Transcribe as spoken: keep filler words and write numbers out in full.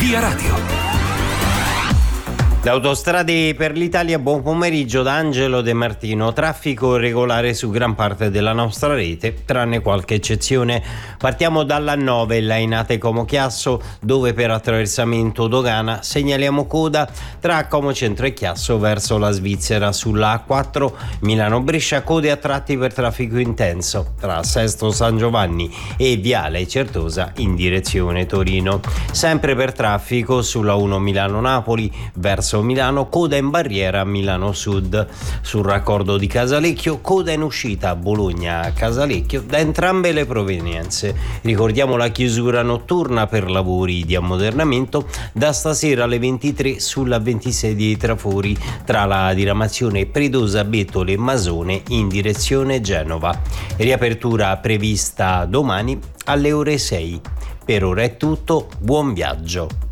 Via Radio. Le autostrade per l'Italia, buon pomeriggio da Angelo De Martino. Traffico regolare su gran parte della nostra rete, tranne qualche eccezione. Partiamo dalla nove, Lainate Como Chiasso, dove per attraversamento dogana segnaliamo coda tra Como Centro e Chiasso verso la Svizzera. Sulla A quattro Milano Brescia, code a tratti per traffico intenso tra Sesto San Giovanni e Viale Certosa in direzione Torino. Sempre per traffico sulla uno Milano Napoli verso Milano, coda in barriera Milano Sud. Sul raccordo di Casalecchio, coda in uscita Bologna Casalecchio da entrambe le provenienze. Ricordiamo la chiusura notturna per lavori di ammodernamento da stasera alle ventitré sulla ventisei di Trafori tra la diramazione Predosa Betole Masone in direzione Genova. Riapertura prevista domani alle ore sei. Per ora è tutto, buon viaggio.